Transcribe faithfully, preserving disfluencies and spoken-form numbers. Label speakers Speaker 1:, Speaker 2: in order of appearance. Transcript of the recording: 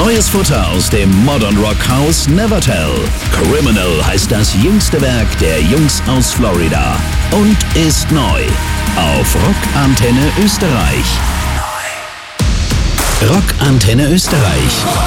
Speaker 1: Neues Futter aus dem Modern Rock Haus Nevertell. Criminal heißt das jüngste Werk der Jungs aus Florida und ist neu auf Rockantenne Österreich. Rockantenne Österreich.